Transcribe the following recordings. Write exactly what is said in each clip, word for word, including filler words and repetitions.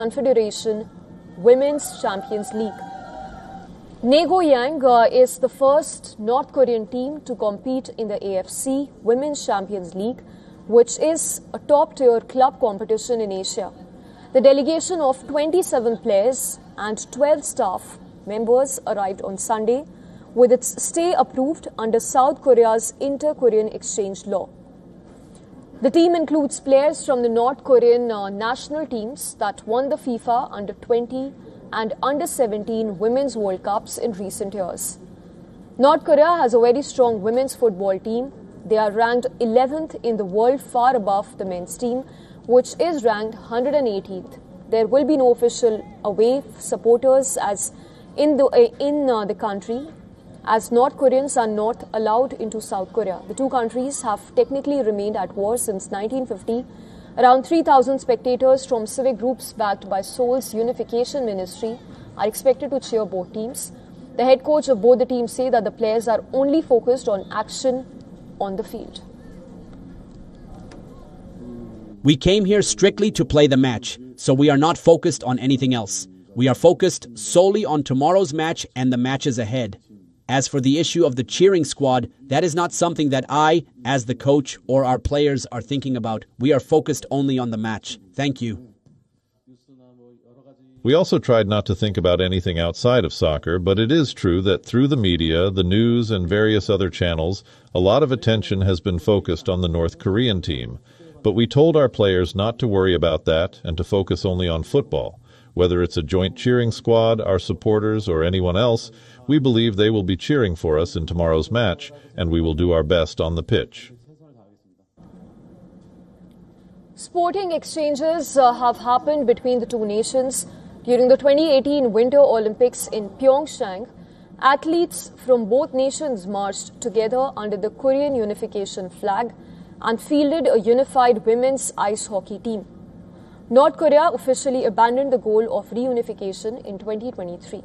Confederation Women's Champions League. Nagoyang uh, is the first North Korean team to compete in the A F C Women's Champions League, which is a top-tier club competition in Asia. The delegation of twenty-seven players and twelve staff members arrived on Sunday with its stay approved under South Korea's inter-Korean exchange law. The team includes players from the North Korean uh, national teams that won the FIFA under twenty and under seventeen Women's World Cups in recent years. North Korea has a very strong women's football team. They are ranked eleventh in the world, far above the men's team, which is ranked one hundred eighteenth. There will be no official away supporters as in the, uh, in uh, the country, as North Koreans are not allowed into South Korea. The two countries have technically remained at war since nineteen fifty. Around three thousand spectators from civic groups backed by Seoul's Unification Ministry are expected to cheer both teams. The head coach of both the teams say that the players are only focused on action on the field. We came here strictly to play the match, so we are not focused on anything else. We are focused solely on tomorrow's match and the matches ahead. As for the issue of the cheering squad, that is not something that I, as the coach, or our players are thinking about. We are focused only on the match. Thank you. We also tried not to think about anything outside of soccer, but it is true that through the media, the news, and various other channels, a lot of attention has been focused on the North Korean team. But we told our players not to worry about that and to focus only on football. Whether it's a joint cheering squad, our supporters, or anyone else, we believe they will be cheering for us in tomorrow's match, and we will do our best on the pitch. Sporting exchanges uh, have happened between the two nations. During the twenty eighteen Winter Olympics in Pyeongchang, athletes from both nations marched together under the Korean unification flag and fielded a unified women's ice hockey team. North Korea officially abandoned the goal of reunification in twenty twenty-three.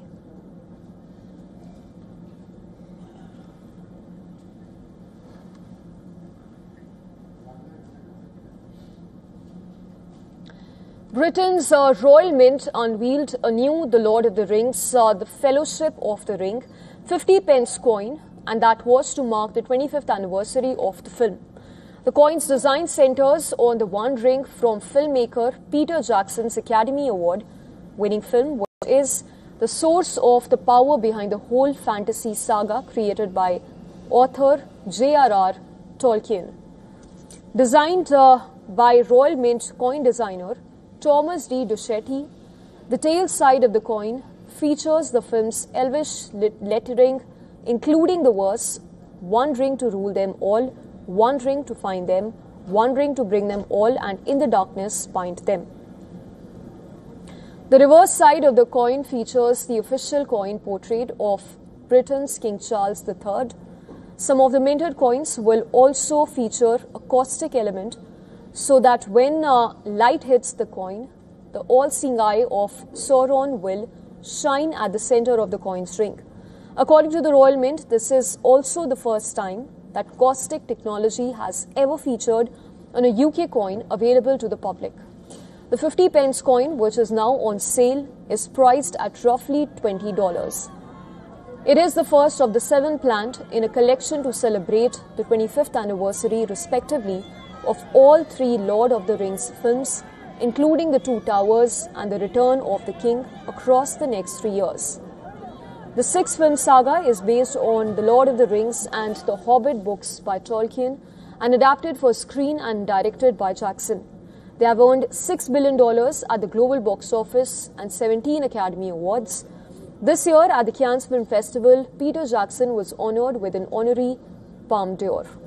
Britain's uh, Royal Mint unveiled anew the Lord of the Rings, uh, the Fellowship of the Ring, fifty pence coin, and that was to mark the twenty-fifth anniversary of the film. The coin's design centers on the One Ring from filmmaker Peter Jackson's Academy Award-winning film, which is the source of the power behind the whole fantasy saga created by author J R R Tolkien. Designed uh, by Royal Mint coin designer Thomas D. Duchetti, the tail side of the coin features the film's elvish lettering, including the verse, "One ring to rule them all, one ring to find them, one ring to bring them all, and in the darkness bind them." The reverse side of the coin features the official coin portrait of Britain's King Charles the Third. Some of the minted coins will also feature a caustic element so that when uh, light hits the coin, the all-seeing eye of Sauron will shine at the center of the coin's ring. According to the Royal Mint, this is also the first time that caustic technology has ever featured on a U K coin available to the public. The fifty pence coin, which is now on sale, is priced at roughly twenty dollars. It is the first of the seven planned in a collection to celebrate the twenty-fifth anniversary, respectively, of all three Lord of the Rings films, including The Two Towers and The Return of the King, across the next three years. The six-film saga is based on The Lord of the Rings and The Hobbit books by Tolkien and adapted for screen and directed by Jackson. They have earned six billion dollars at the global box office and seventeen Academy Awards. This year at the Cannes Film Festival, Peter Jackson was honored with an honorary Palme d'Or.